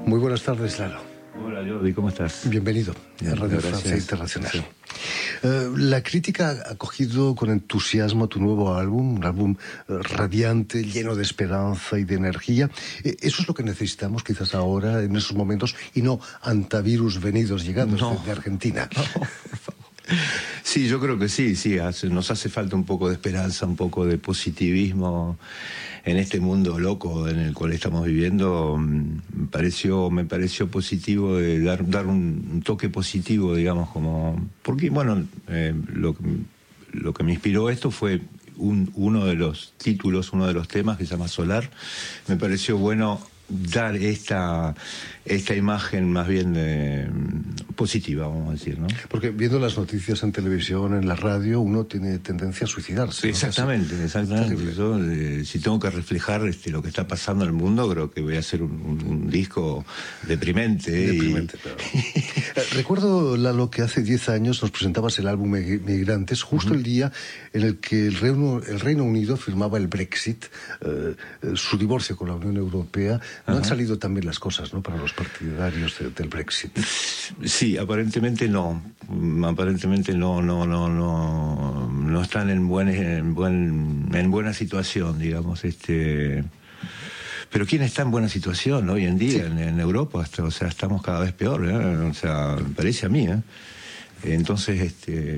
Muy buenas tardes, Lalo. Hola Jordi, ¿cómo estás? Bienvenido a Radio Francia Internacional. Sí. La crítica ha acogido con entusiasmo tu nuevo álbum, un álbum radiante, lleno de esperanza y de energía. Eso es lo que necesitamos quizás ahora, en esos momentos, y no antivirus venidos llegados de Argentina. No. Sí, yo creo que sí, nos hace falta un poco de esperanza, un poco de positivismo en este mundo loco en el cual estamos viviendo. Me pareció positivo de dar un toque positivo, digamos, como porque bueno, lo que me inspiró esto fue uno de los títulos, uno de los temas que se llama Solar. Me pareció bueno dar esta imagen más bien positiva, vamos a decir, ¿no? Porque viendo las noticias en televisión, en la radio, uno tiene tendencia a suicidarse, ¿no? Exactamente. Yo, si tengo que reflejar lo que está pasando en el mundo, creo que voy a hacer un disco deprimente. Claro. Recuerdo, Lalo, que hace 10 años nos presentabas el álbum Migrantes, justo el día en el que el Reino Unido firmaba el Brexit, su divorcio con la Unión Europea. No han salido tan bien las cosas, ¿no?, para los partidarios del Brexit. Sí, aparentemente no. Aparentemente no están en buena situación, digamos. Pero ¿quién está en buena situación hoy en día en Europa? O sea, estamos cada vez peor, ¿eh? O sea, me parece a mí, ¿eh? Entonces,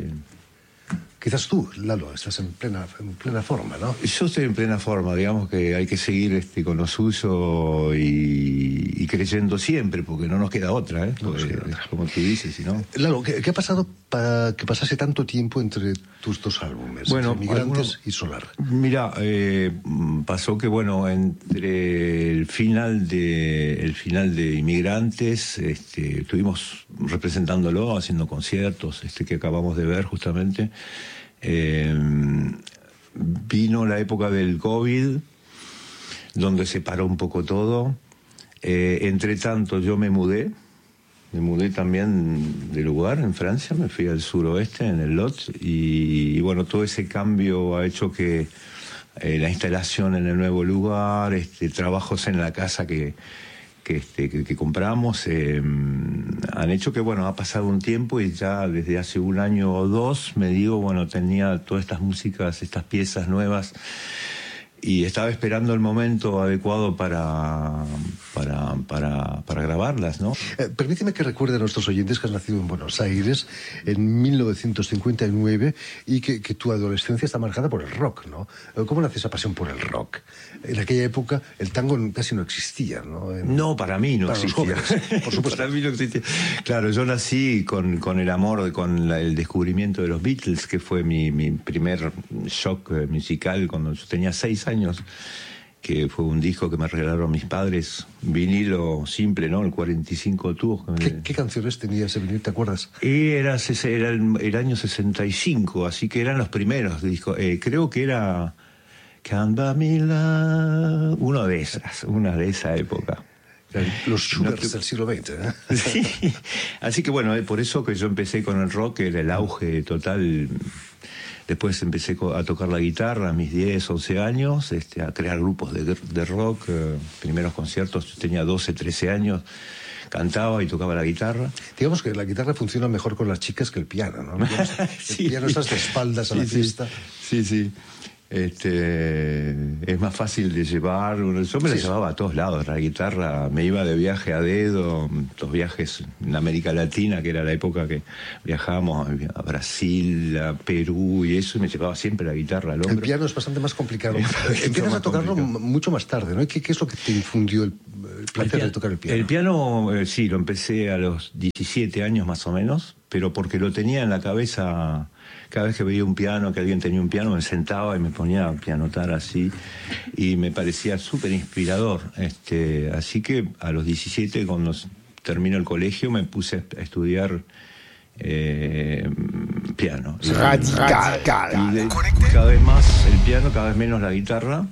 Quizás tú, Lalo, estás en plena forma, ¿no? Yo estoy en plena forma, digamos que hay que seguir con lo suyo y creyendo siempre, porque no nos queda otra, ¿eh? Como tú dices, si no... Lalo, ¿qué ha pasado para que pasase tanto tiempo entre tus dos álbumes, bueno, entre Migrantes y Solar? Mira, pasó que, bueno, entre el final de Inmigrantes, estuvimos representándolo, haciendo conciertos, que acabamos de ver justamente. Vino la época del COVID, donde se paró un poco todo. Entre tanto, yo me mudé también de lugar en Francia, me fui al suroeste, en el Lot, y bueno, todo ese cambio ha hecho que la instalación en el nuevo lugar, trabajos en la casa que compramos, han hecho que, bueno, ha pasado un tiempo y ya desde hace un año o dos me digo, bueno, tenía todas estas músicas, estas piezas nuevas, y estaba esperando el momento adecuado para grabarlas, ¿no? Permíteme que recuerde a nuestros oyentes que has nacido en Buenos Aires en 1959 y que tu adolescencia está marcada por el rock, ¿no? ¿Cómo nace esa pasión por el rock? En aquella época el tango casi no existía, ¿no? No, para mí no existía. Los jóvenes, por supuesto. Para mí no existía. Claro, yo nací con el amor, con el descubrimiento de los Beatles, que fue mi primer shock musical cuando yo tenía 6 años, que fue un disco que me regalaron mis padres, vinilo simple, ¿no? El 45 tubos. ¿Qué canciones tenía ese vinilo, te acuerdas? Era el año 65, así que eran los primeros discos. Creo que era Can't Buy Me Love, una de esa época. Los Schuberts del siglo XX, ¿eh? Sí, así que bueno, por eso que yo empecé con el rock, era el auge total. Después empecé a tocar la guitarra a mis 10, 11 años, a crear grupos de rock, primeros conciertos, yo tenía 12, 13 años, cantaba y tocaba la guitarra. Digamos que la guitarra funciona mejor con las chicas que el piano, ¿no? Sí. El piano estás de espaldas a la fiesta. Sí. Es más fácil de llevar. Yo me la llevaba a todos lados, la guitarra. Me iba de viaje a dedo, los viajes en América Latina, que era la época que viajábamos a Brasil, a Perú y eso, y me llevaba siempre la guitarra al hombro. El piano es bastante más complicado. Empiezas a tocarlo mucho más tarde, ¿no? ¿Qué es lo que te infundió el placer de tocar el piano? El piano, sí, lo empecé a los 17 años más o menos, pero porque lo tenía en la cabeza. Cada vez que veía un piano, que alguien tenía un piano, me sentaba y me ponía a pianotar así, y me parecía súper inspirador. Así que a los 17, cuando termino el colegio, me puse a estudiar piano. Cada vez más el piano, cada vez menos la guitarra.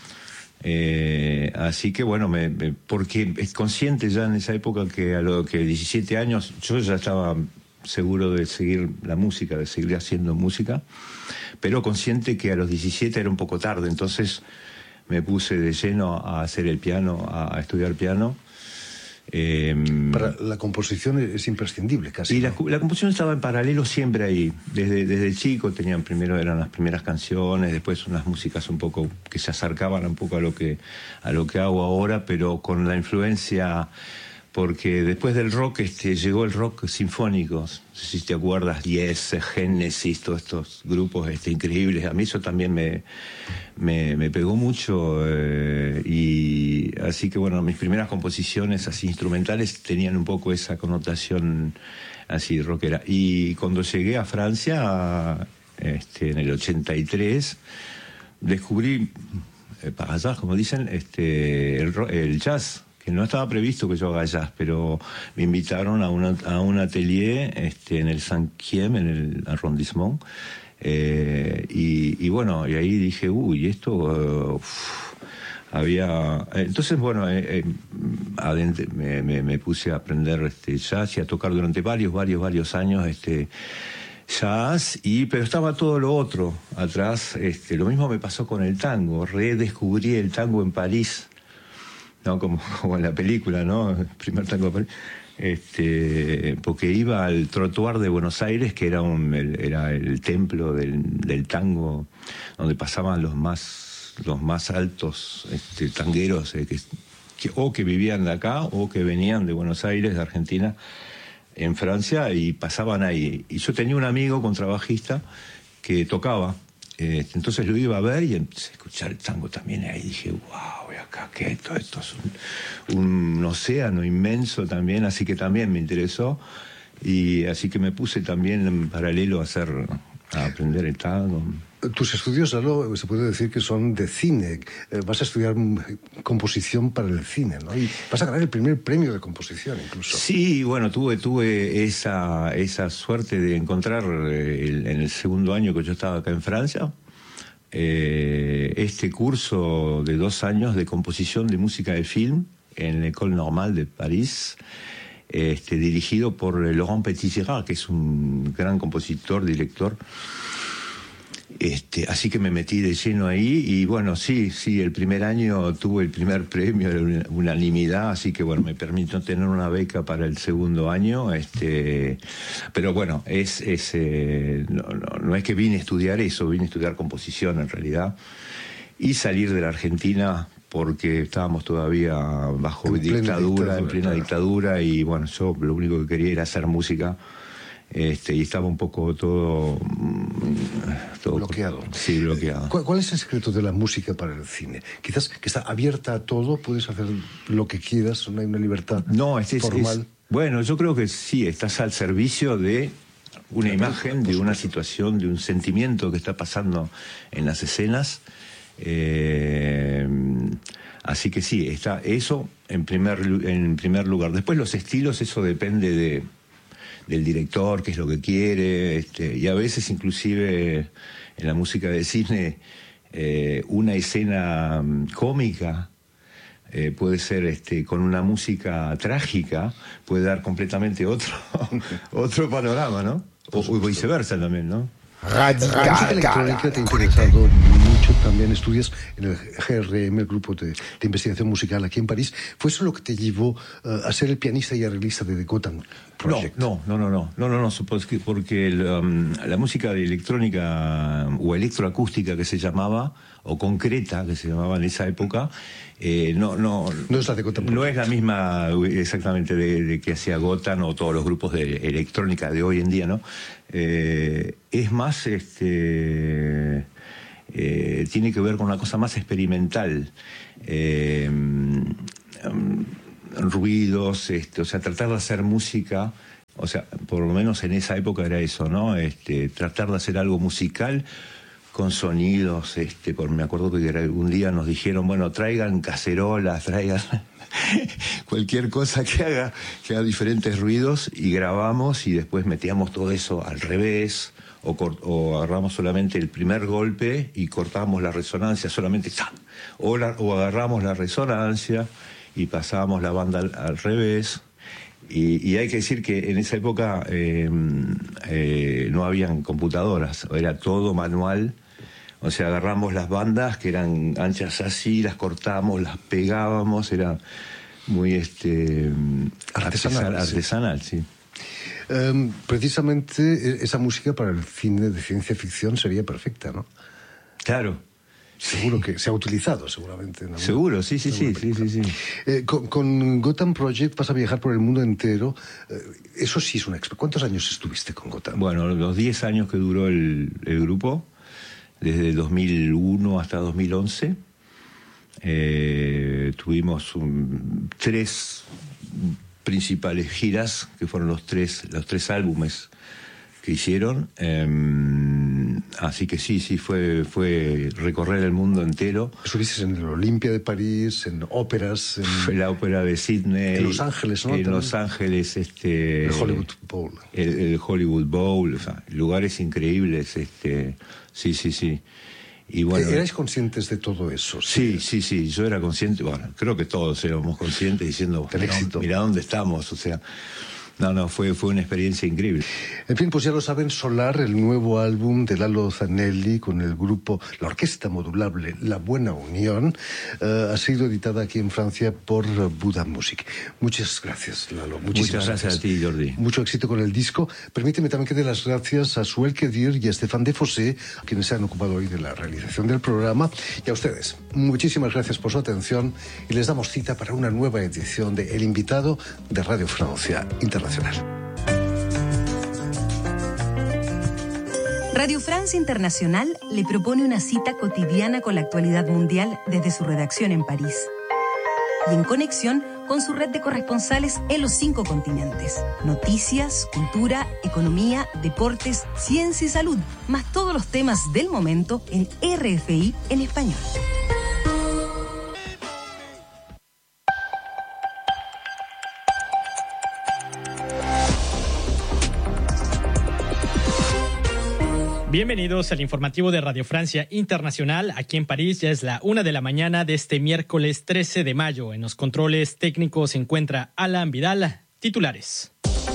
Así que bueno, porque es consciente ya en esa época que a lo que 17 años yo ya estaba seguro de seguir la música, de seguir haciendo música, pero consciente que a los 17 era un poco tarde, entonces me puse de lleno a hacer el piano, a estudiar piano, Para la composición es imprescindible casi. Y la composición estaba en paralelo siempre ahí. Desde chico eran las primeras canciones, después unas músicas un poco que se acercaban un poco a lo que hago ahora, pero con la influencia, porque después del rock llegó el rock sinfónico. No sé si te acuerdas, Yes, Genesis, todos estos grupos increíbles. A mí eso también me pegó mucho, y así que bueno, mis primeras composiciones así instrumentales tenían un poco esa connotación así rockera. Y cuando llegué a Francia, en el 83, descubrí, par hasard, como dicen, el jazz, que no estaba previsto que yo haga jazz, pero me invitaron a un atelier en el 5e, en el arrondissement, y bueno, y ahí dije, uy, esto había... Entonces, bueno, me puse a aprender jazz y a tocar durante varios años jazz, pero estaba todo lo otro atrás. Lo mismo me pasó con el tango, redescubrí el tango en París, ¿no? Como en la película, ¿no? El primer tango de París. Porque iba al Trottoir de Buenos Aires, que era el templo del tango, donde pasaban los más altos tangueros, que vivían de acá o que venían de Buenos Aires, de Argentina, en Francia, y pasaban ahí. Y yo tenía un amigo contrabajista que tocaba, entonces lo iba a ver y empecé a escuchar el tango también, y ahí dije, wow, y acá que esto es un océano inmenso también, así que también me interesó, y así que me puse también en paralelo a aprender el tango. Tus estudios, Lalo, se puede decir que son de cine. Vas a estudiar composición para el cine, ¿no? Y vas a ganar el primer premio de composición, incluso. Sí, bueno, tuve esa suerte de encontrar en el segundo año que yo estaba acá en Francia, este curso de 2 años de composición de música de film en la École Normale de París, dirigido por Laurent Petit-Gérard, que es un gran compositor, director. Así que me metí de lleno ahí, y bueno, sí, el primer año tuve el primer premio de unanimidad, así que bueno, me permitió tener una beca para el segundo año, pero bueno, no es que vine a estudiar eso, vine a estudiar composición en realidad, y salir de la Argentina porque estábamos todavía bajo dictadura, en plena dictadura, y bueno, yo lo único que quería era hacer música. Y estaba un poco todo bloqueado. Sí, bloqueado. ¿Cuál es el secreto de la música para el cine? Quizás que está abierta a todo, puedes hacer lo que quieras, no hay una libertad formal. Bueno, yo creo que sí, estás al servicio de una imagen, de una situación, de un sentimiento que está pasando en las escenas. Así que sí, está eso en primer lugar. Después los estilos, eso depende del director, qué es lo que quiere, y a veces inclusive en la música de cine una escena cómica puede ser con una música trágica, puede dar completamente otro panorama, ¿no? O viceversa también, ¿no? La música electrónica te ha interesado mucho, también estudias en el GRM, el grupo de investigación musical aquí en París. ¿Fue eso lo que te llevó a ser el pianista y arreglista de The Gotham Project? No, porque la música de electrónica o electroacústica que se llamaba, o concreta que se llamaba en esa época, no es la de Gotham Project. No es la misma exactamente de que hacía Gotham o todos los grupos de electrónica de hoy en día, ¿no? Es más, tiene que ver con una cosa más experimental, ruidos, o sea, tratar de hacer música, o sea, por lo menos en esa época era eso, ¿no? Tratar de hacer algo musical con sonidos, me acuerdo que un día nos dijeron, bueno, traigan cacerolas, traigan cualquier cosa que haga diferentes ruidos, y grabamos, y después metíamos todo eso al revés, o agarramos solamente el primer golpe y cortábamos la resonancia solamente, o agarramos la resonancia y pasábamos la banda al revés. Y hay que decir que en esa época no habían computadoras, era todo manual. O sea, agarramos las bandas que eran anchas así, las cortábamos, las pegábamos, muy artesanal, sí. Precisamente esa música para el cine de ciencia ficción sería perfecta, ¿no? Claro. Seguro que se ha utilizado, seguramente. Seguro, sí. Con Gotham Project vas a viajar por el mundo entero. Eso sí es una experiencia. ¿Cuántos años estuviste con Gotham? Bueno, los 10 años que duró el grupo, desde 2001 hasta 2011. Tuvimos 3 principales giras, que fueron los tres álbumes que hicieron. Así que sí, fue recorrer el mundo entero. Estuviste en el Olympia de París, en óperas, en la ópera de Sydney, en Los Ángeles, ¿no? En Los Ángeles, el Hollywood Bowl. El Hollywood Bowl, o sea, lugares increíbles, sí. Y bueno, ¿erais conscientes de todo eso? Sí, yo era consciente, bueno, creo que todos éramos conscientes diciendo, mira dónde estamos, o sea, fue una experiencia increíble. En fin, pues ya lo saben, Solar, el nuevo álbum de Lalo Zanelli con el grupo, la orquesta modulable La Buena Unión, ha sido editada aquí en Francia por Buda Music. Muchas gracias, Lalo. Muchas gracias a ti, Jordi. Mucho éxito con el disco. Permíteme también que dé las gracias a Suel Kedir y a Stéphane Defossé, quienes se han ocupado hoy de la realización del programa, y a ustedes. Muchísimas gracias por su atención y les damos cita para una nueva edición de El Invitado de Radio Francia Internacional. Radio France Internacional le propone una cita cotidiana con la actualidad mundial desde su redacción en París y en conexión con su red de corresponsales en los 5 continentes. Noticias, cultura, economía, deportes, ciencia y salud, más todos los temas del momento en RFI en español. Bienvenidos al informativo de Radio Francia Internacional. Aquí en París ya es la 1 de la mañana de este miércoles 13 de mayo. En los controles técnicos se encuentra Alan Vidal. Titulares.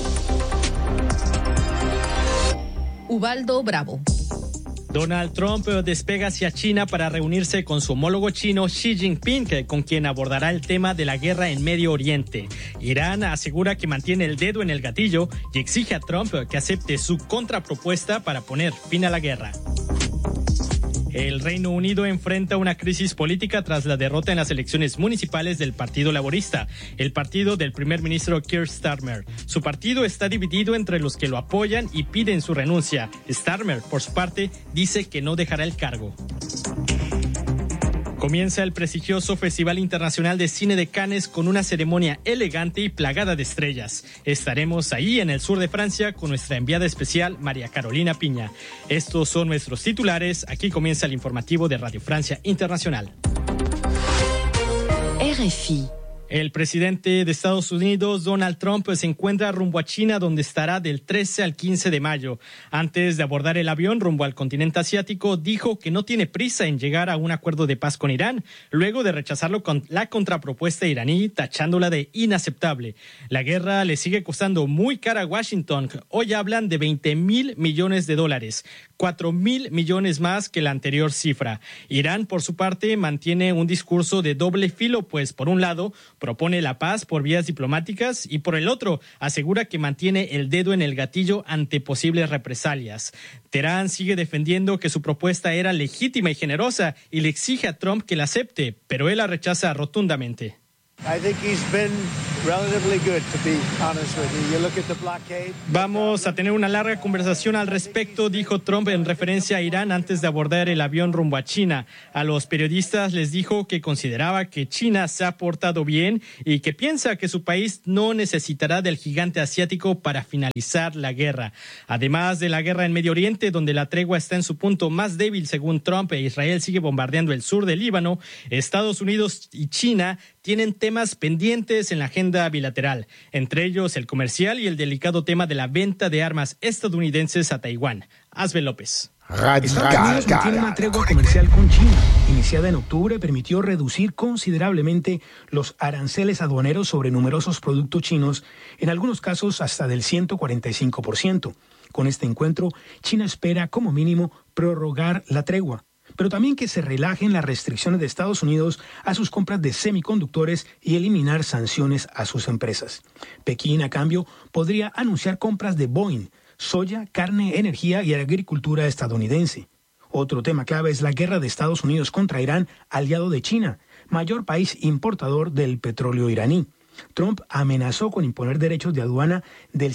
Ubaldo Bravo. Donald Trump despega hacia China para reunirse con su homólogo chino Xi Jinping, con quien abordará el tema de la guerra en Medio Oriente. Irán asegura que mantiene el dedo en el gatillo y exige a Trump que acepte su contrapropuesta para poner fin a la guerra. El Reino Unido enfrenta una crisis política tras la derrota en las elecciones municipales del Partido Laborista, el partido del primer ministro Keir Starmer. Su partido está dividido entre los que lo apoyan y piden su renuncia. Starmer, por su parte, dice que no dejará el cargo. Comienza el prestigioso Festival Internacional de Cine de Cannes con una ceremonia elegante y plagada de estrellas. Estaremos ahí en el sur de Francia con nuestra enviada especial María Carolina Piña. Estos son nuestros titulares. Aquí comienza el informativo de Radio Francia Internacional. RFI. El presidente de Estados Unidos, Donald Trump, se encuentra rumbo a China, donde estará del 13 al 15 de mayo. Antes de abordar el avión rumbo al continente asiático, dijo que no tiene prisa en llegar a un acuerdo de paz con Irán, luego de rechazarlo con la contrapropuesta iraní, tachándola de inaceptable. La guerra le sigue costando muy cara a Washington. Hoy hablan de $20,000 millones, 4,000 millones más que la anterior cifra. Irán, por su parte, mantiene un discurso de doble filo, pues por un lado propone la paz por vías diplomáticas y por el otro asegura que mantiene el dedo en el gatillo ante posibles represalias. Teherán sigue defendiendo que su propuesta era legítima y generosa y le exige a Trump que la acepte, pero él la rechaza rotundamente. Vamos a tener una larga conversación al respecto, dijo Trump en referencia a Irán antes de abordar el avión rumbo a China. A los periodistas les dijo que consideraba que China se ha portado bien y que piensa que su país no necesitará del gigante asiático para finalizar la guerra. Además de la guerra en Medio Oriente, donde la tregua está en su punto más débil según Trump e Israel sigue bombardeando el sur del Líbano, Estados Unidos y China tienen temas pendientes en la agenda bilateral, entre ellos el comercial y el delicado tema de la venta de armas estadounidenses a Taiwán. Asbel López. Estados Unidos mantiene una tregua comercial con China. Iniciada en octubre, permitió reducir considerablemente los aranceles aduaneros sobre numerosos productos chinos, en algunos casos hasta del 145%. Con este encuentro, China espera, como mínimo, prorrogar la tregua. pero también que se relajen las restricciones de Estados Unidos a sus compras de semiconductores y eliminar sanciones a sus empresas. Pekín, a cambio, podría anunciar compras de Boeing, soya, carne, energía y agricultura estadounidense. Otro tema clave es la guerra de Estados Unidos contra Irán, aliado de China, mayor país importador del petróleo iraní. Trump amenazó con imponer derechos de aduana del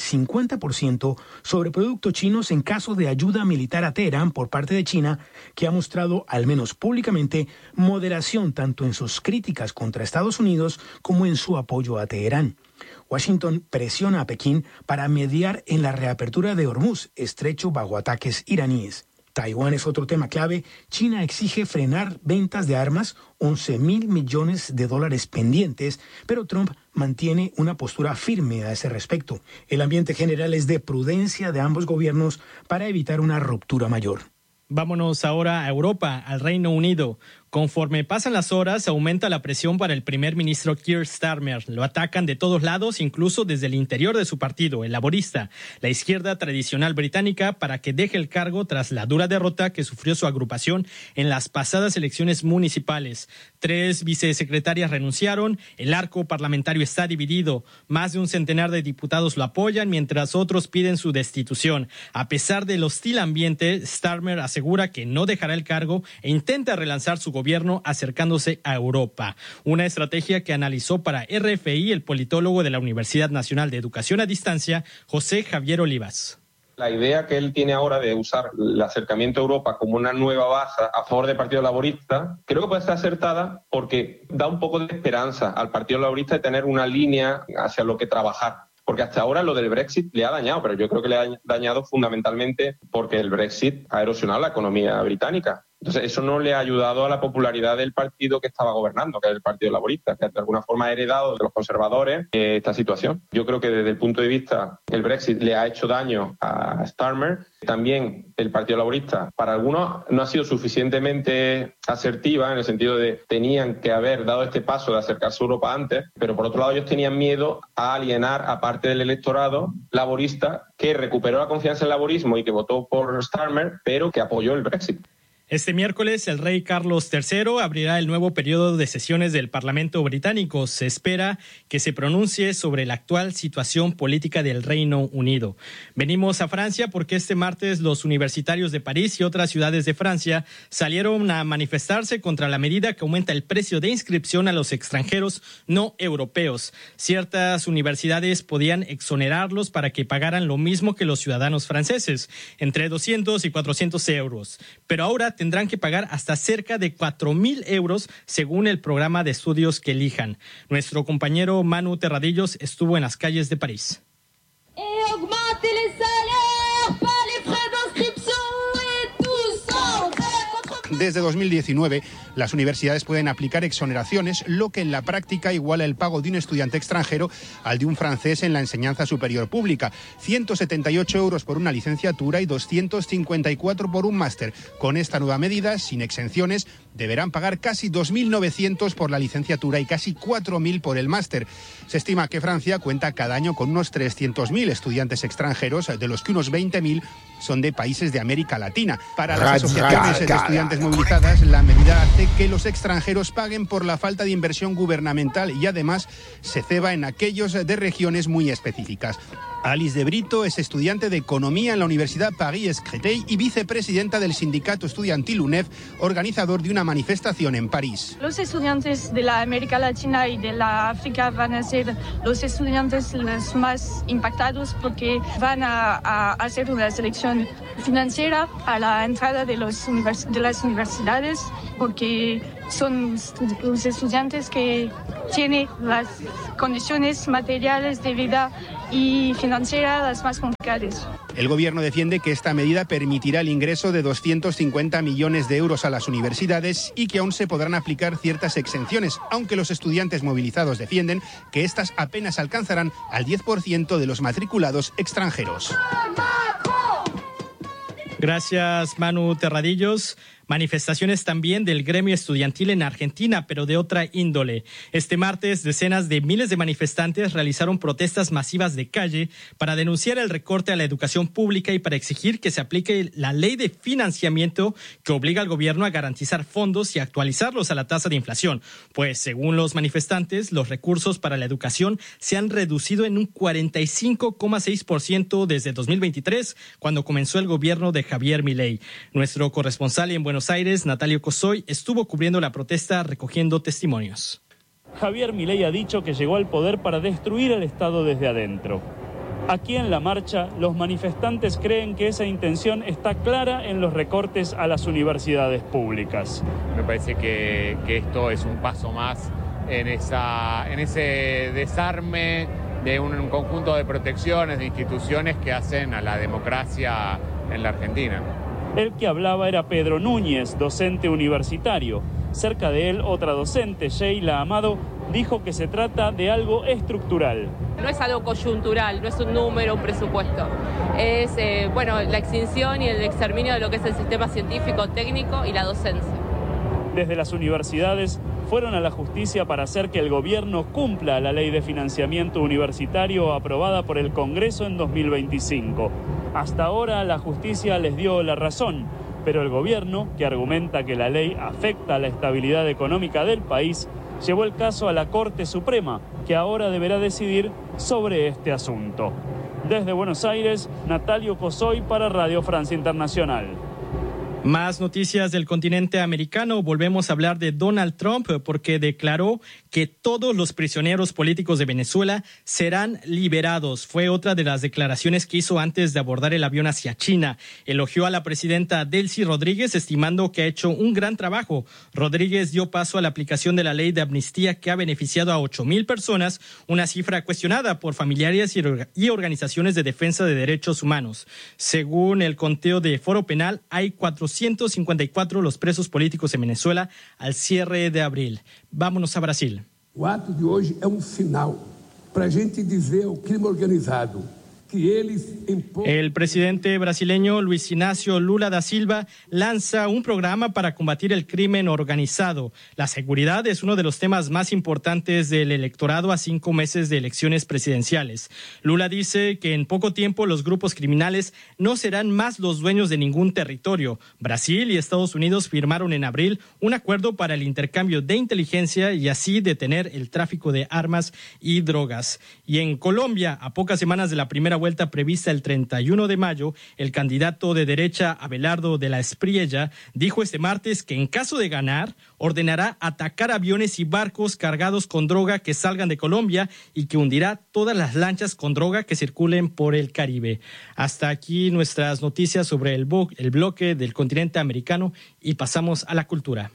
50% sobre productos chinos en caso de ayuda militar a Teherán por parte de China, que ha mostrado, al menos públicamente, moderación tanto en sus críticas contra Estados Unidos como en su apoyo a Teherán. Washington presiona a Pekín para mediar en la reapertura de Hormuz, estrecho bajo ataques iraníes. Taiwán es otro tema clave. China exige frenar ventas de armas, $11.000 millones pendientes, pero Trump mantiene una postura firme a ese respecto. El ambiente general es de prudencia de ambos gobiernos para evitar una ruptura mayor. Vámonos ahora a Europa, al Reino Unido. Conforme pasan las horas, aumenta la presión para el primer ministro Keir Starmer. Lo atacan de todos lados, incluso desde el interior de su partido, el Laborista, la izquierda tradicional británica, para que deje el cargo tras la dura derrota que sufrió su agrupación en las pasadas elecciones municipales. 3 vicesecretarias renunciaron, el arco parlamentario está dividido. Más de un centenar de diputados lo apoyan, mientras otros piden su destitución. A pesar del hostil ambiente, Starmer asegura que no dejará el cargo e intenta relanzar su gobierno acercándose a Europa. Una estrategia que analizó para RFI el politólogo de la Universidad Nacional de Educación a Distancia, José Javier Olivas. La idea que él tiene ahora de usar el acercamiento a Europa como una nueva base a favor del Partido Laborista, creo que puede ser acertada porque da un poco de esperanza al Partido Laborista de tener una línea hacia lo que trabajar. Porque hasta ahora lo del Brexit le ha dañado, pero yo creo que le ha dañado fundamentalmente porque el Brexit ha erosionado la economía británica. Entonces, eso no le ha ayudado a la popularidad del partido que estaba gobernando, que es el Partido Laborista, que de alguna forma ha heredado de los conservadores esta situación. Yo creo que desde el punto de vista el Brexit le ha hecho daño a Starmer. También el Partido Laborista, para algunos, no ha sido suficientemente asertiva en el sentido de tenían que haber dado este paso de acercarse a Europa antes, pero por otro lado ellos tenían miedo a alienar a parte del electorado laborista que recuperó la confianza en el laborismo y que votó por Starmer, pero que apoyó el Brexit. Este miércoles, el rey Carlos III abrirá el nuevo periodo de sesiones del Parlamento británico. Se espera que se pronuncie sobre la actual situación política del Reino Unido. Venimos a Francia porque este martes los universitarios de París y otras ciudades de Francia salieron a manifestarse contra la medida que aumenta el precio de inscripción a los extranjeros no europeos. Ciertas universidades podían exonerarlos para que pagaran lo mismo que los ciudadanos franceses, entre 200 y 400 euros. Pero ahora tendrán que pagar hasta cerca de 4.000 euros según el programa de estudios que elijan. Nuestro compañero Manu Terradillos estuvo en las calles de París. Desde 2019, las universidades pueden aplicar exoneraciones, lo que en la práctica iguala el pago de un estudiante extranjero al de un francés en la enseñanza superior pública. 178 euros por una licenciatura y 254 por un máster. Con esta nueva medida, sin exenciones, deberán pagar casi 2.900 por la licenciatura y casi 4.000 por el máster. Se estima que Francia cuenta cada año con unos 300.000 estudiantes extranjeros, de los que unos 20.000 son de países de América Latina. Para las asociaciones de estudiantes movilizadas, la medida hace que los extranjeros paguen por la falta de inversión gubernamental y además se ceba en aquellos de regiones muy específicas. Alice de Brito es estudiante de Economía en la Universidad Paris-Créteil y vicepresidenta del sindicato estudiantil UNEF, organizador de una manifestación en París. Los estudiantes de la América Latina y de la África van a ser los estudiantes los más impactados porque van a hacer una selección financiera a la entrada de las universidades, porque son los estudiantes que tienen las condiciones materiales de vida y financieras las más complicadas. El gobierno defiende que esta medida permitirá el ingreso de 250 millones de euros a las universidades y que aún se podrán aplicar ciertas exenciones, aunque los estudiantes movilizados defienden que estas apenas alcanzarán al 10% de los matriculados extranjeros. Gracias, Manu Terradillos. Manifestaciones también del gremio estudiantil en Argentina, pero de otra índole. Este martes, decenas de miles de manifestantes realizaron protestas masivas de calle para denunciar el recorte a la educación pública y para exigir que se aplique la ley de financiamiento que obliga al gobierno a garantizar fondos y actualizarlos a la tasa de inflación. Pues, según los manifestantes, los recursos para la educación se han reducido en un 45,6% desde 2023, cuando comenzó el gobierno de Javier Milei. Nuestro corresponsal en Buenos Aires, Natalio Cosoy, estuvo cubriendo la protesta recogiendo testimonios. Javier Milei ha dicho que llegó al poder para destruir el Estado desde adentro. Aquí en la marcha, los manifestantes creen que esa intención está clara en los recortes a las universidades públicas. Me parece que esto es un paso más en ese desarme de un conjunto de protecciones, de instituciones que hacen a la democracia en la Argentina. El que hablaba era Pedro Núñez, docente universitario. Cerca de él, otra docente, Sheila Amado, dijo que se trata de algo estructural. No es algo coyuntural, no es un número, un presupuesto. Es la extinción y el exterminio de lo que es el sistema científico, técnico y la docencia. Desde las universidades fueron a la justicia para hacer que el gobierno cumpla la ley de financiamiento universitario aprobada por el Congreso en 2025. Hasta ahora la justicia les dio la razón, pero el gobierno, que argumenta que la ley afecta a la estabilidad económica del país, llevó el caso a la Corte Suprema, que ahora deberá decidir sobre este asunto. Desde Buenos Aires, Natalio Cosoy para Radio Francia Internacional. Más noticias del continente americano. Volvemos a hablar de Donald Trump porque declaró que todos los prisioneros políticos de Venezuela serán liberados. Fue otra de las declaraciones que hizo antes de abordar el avión hacia China. Elogió a la presidenta Delcy Rodríguez, estimando que ha hecho un gran trabajo. Rodríguez dio paso a la aplicación de la ley de amnistía que ha beneficiado a 8,000 personas, una cifra cuestionada por familiares y organizaciones de defensa de derechos humanos. Según el conteo de Foro Penal, hay 454 los presos políticos en Venezuela al cierre de abril. Vámonos a Brasil. O ato de hoje é final para a gente dizer ao crime organizado que eles El presidente brasileño Luis Ignacio Lula da Silva lanza un programa para combatir el crimen organizado. La seguridad es uno de los temas más importantes del electorado a 5 meses de elecciones presidenciales. Lula dice que en poco tiempo los grupos criminales no serán más los dueños de ningún territorio. Brasil y Estados Unidos firmaron en abril un acuerdo para el intercambio de inteligencia y así detener el tráfico de armas y drogas. Y en Colombia, a pocas semanas de la primera vuelta prevista el 31 de mayo, el candidato de derecha Abelardo de la Espriella dijo este martes que en caso de ganar, ordenará atacar aviones y barcos cargados con droga que salgan de Colombia y que hundirá todas las lanchas con droga que circulen por el Caribe. Hasta aquí nuestras noticias sobre el bloque del continente americano y pasamos a la cultura.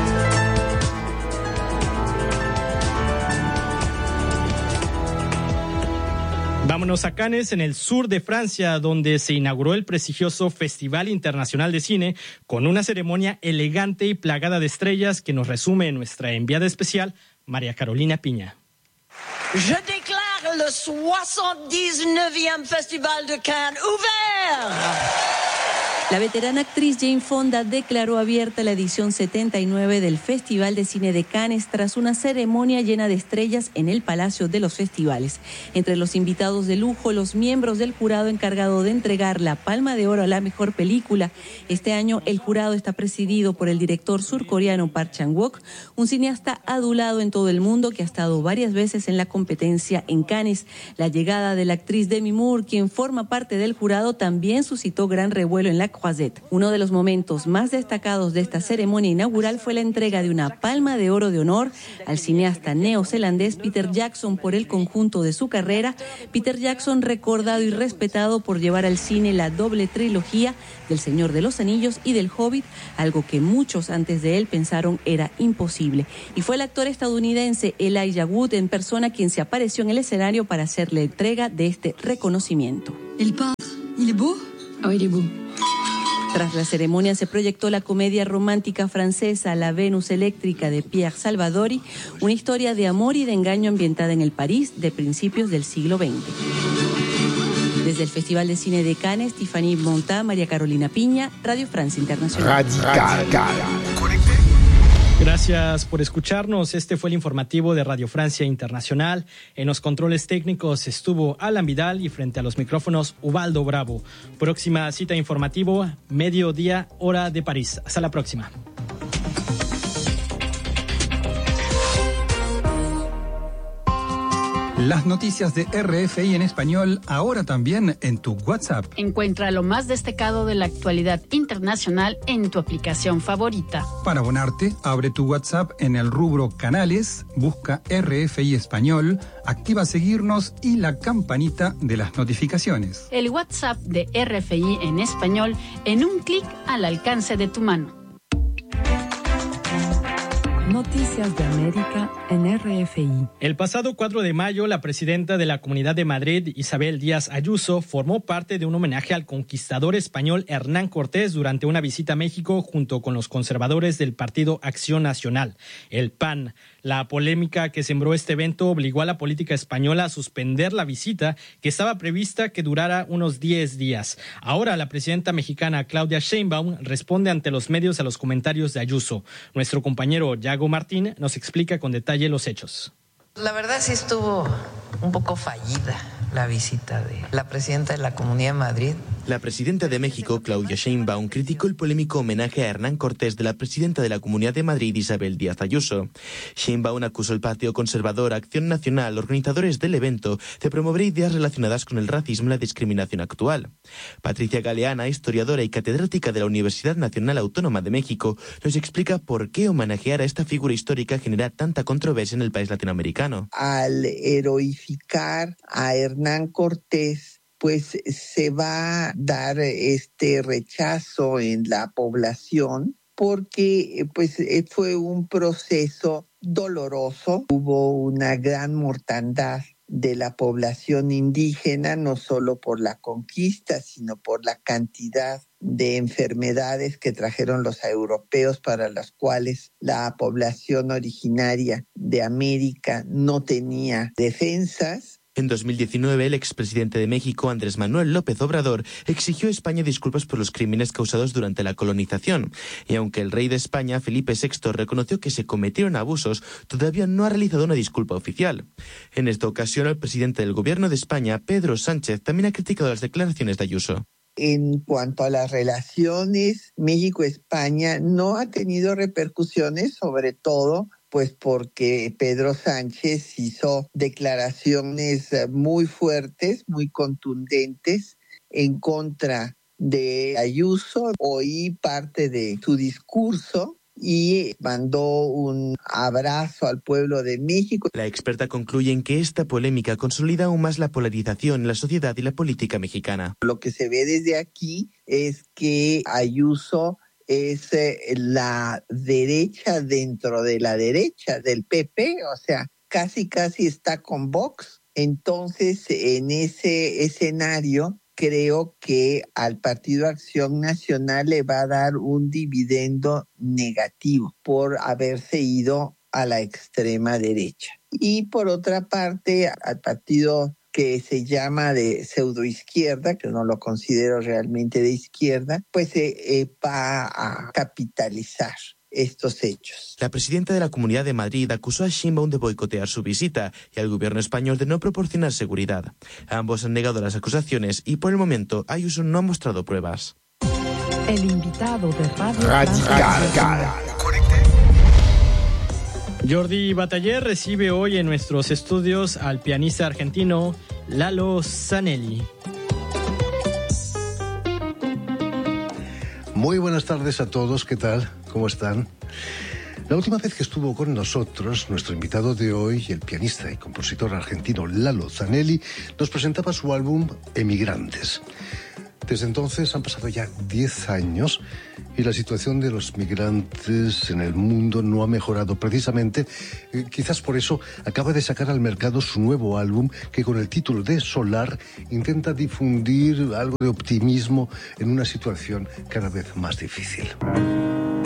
Vámonos a Cannes, en el sur de Francia, donde se inauguró el prestigioso Festival Internacional de Cine con una ceremonia elegante y plagada de estrellas que nos resume nuestra enviada especial, María Carolina Piña. Je déclare le 79e Festival de Cannes ouvert. La veterana actriz Jane Fonda declaró abierta la edición 79 del Festival de Cine de Cannes tras una ceremonia llena de estrellas en el Palacio de los Festivales. Entre los invitados de lujo, los miembros del jurado encargado de entregar la Palma de Oro a la mejor película. Este año el jurado está presidido por el director surcoreano Park Chan-wook, un cineasta adulado en todo el mundo que ha estado varias veces en la competencia en Cannes. La llegada de la actriz Demi Moore, quien forma parte del jurado, también suscitó gran revuelo en la Croisette. Uno de los momentos más destacados de esta ceremonia inaugural fue la entrega de una Palma de Oro de honor al cineasta neozelandés Peter Jackson por el conjunto de su carrera. Peter Jackson, recordado y respetado por llevar al cine la doble trilogía del Señor de los Anillos y del Hobbit, algo que muchos antes de él pensaron era imposible. Y fue el actor estadounidense Elijah Wood en persona quien se apareció en el escenario para hacerle entrega de este reconocimiento. El peintre, ¿il est beau? Ah, il est beau. Tras la ceremonia se proyectó la comedia romántica francesa La Venus Eléctrica de Pierre Salvadori, una historia de amor y de engaño ambientada en el París de principios del siglo XX. Desde el Festival de Cine de Cannes, Tiffany Montá, María Carolina Piña, Radio Francia Internacional. Gracias por escucharnos. Este fue el informativo de Radio Francia Internacional. En los controles técnicos estuvo Alan Vidal y frente a los micrófonos Ubaldo Bravo. Próxima cita informativo, mediodía, hora de París. Hasta la próxima. Las noticias de RFI en español, ahora también en tu WhatsApp. Encuentra lo más destacado de la actualidad internacional en tu aplicación favorita. Para abonarte, abre tu WhatsApp en el rubro Canales, busca RFI Español, activa seguirnos y la campanita de las notificaciones. El WhatsApp de RFI en español en un clic al alcance de tu mano. Noticias de América en RFI. El pasado 4 de mayo, la presidenta de la Comunidad de Madrid, Isabel Díaz Ayuso, formó parte de un homenaje al conquistador español Hernán Cortés durante una visita a México junto con los conservadores del Partido Acción Nacional, el PAN. La polémica que sembró este evento obligó a la política española a suspender la visita, que estaba prevista que durara unos 10 días. Ahora la presidenta mexicana Claudia Sheinbaum responde ante los medios a los comentarios de Ayuso. Nuestro compañero Yago Martín nos explica con detalle los hechos. La verdad sí estuvo un poco fallida la visita de la presidenta de la Comunidad de Madrid. La presidenta de México, Claudia Sheinbaum, criticó el polémico homenaje a Hernán Cortés de la presidenta de la Comunidad de Madrid, Isabel Díaz Ayuso. Sheinbaum acusó al Partido Conservador, Acción Nacional, organizadores del evento, de promover ideas relacionadas con el racismo y la discriminación actual. Patricia Galeana, historiadora y catedrática de la Universidad Nacional Autónoma de México, nos explica por qué homenajear a esta figura histórica genera tanta controversia en el país latinoamericano. Al heroificar a Hernán Cortés, pues se va a dar este rechazo en la población porque pues fue un proceso doloroso. Hubo una gran mortandad de la población indígena, no solo por la conquista, sino por la cantidad de enfermedades que trajeron los europeos para las cuales la población originaria de América no tenía defensas. En 2019, el expresidente de México, Andrés Manuel López Obrador, exigió a España disculpas por los crímenes causados durante la colonización. Y aunque el rey de España, Felipe VI, reconoció que se cometieron abusos, todavía no ha realizado una disculpa oficial. En esta ocasión, el presidente del Gobierno de España, Pedro Sánchez, también ha criticado las declaraciones de Ayuso. En cuanto a las relaciones México-España, no ha tenido repercusiones, sobre todo pues porque Pedro Sánchez hizo declaraciones muy fuertes, muy contundentes en contra de Ayuso. Oí parte de su discurso y mandó un abrazo al pueblo de México. La experta concluye en que esta polémica consolida aún más la polarización en la sociedad y la política mexicana. Lo que se ve desde aquí es que Ayuso es la derecha dentro de la derecha del PP, o sea, casi está con Vox. Entonces, en ese escenario, creo que al Partido Acción Nacional le va a dar un dividendo negativo por haberse ido a la extrema derecha. Y por otra parte, al partido que se llama de pseudoizquierda, que no lo considero realmente de izquierda, pues va a capitalizar estos hechos. La presidenta de la Comunidad de Madrid acusó a Sheinbaum de boicotear su visita y al gobierno español de no proporcionar seguridad. Ambos han negado las acusaciones y por el momento Ayuso no ha mostrado pruebas. El invitado de Radio Jordi Bataller recibe hoy en nuestros estudios al pianista argentino Lalo Zanelli. Muy buenas tardes a todos, ¿qué tal? ¿Cómo están? La última vez que estuvo con nosotros, nuestro invitado de hoy, el pianista y compositor argentino Lalo Zanelli, nos presentaba su álbum Emigrantes. Desde entonces han pasado ya 10 años y la situación de los migrantes en el mundo no ha mejorado. Precisamente, quizás por eso, acaba de sacar al mercado su nuevo álbum que con el título de Solar intenta difundir algo de optimismo en una situación cada vez más difícil.